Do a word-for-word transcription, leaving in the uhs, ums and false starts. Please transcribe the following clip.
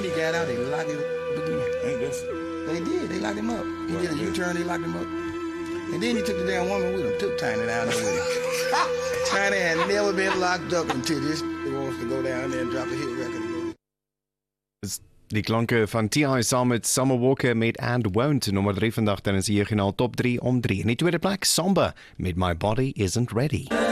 then he got out, they locked him up again. Ain't this? They did, they locked him up. He did a U-turn, they locked him up. And then he took the damn woman with him, took Tiny down there with him. Tiny had never been locked up until this wants to go down there and drop a hit record. Die klanke van T I saam met Summer Walker met And Won't, nummer drie vandag, dan is hier genaal top drie om drie. In die tweede plek, Samba met My Body Isn't Ready.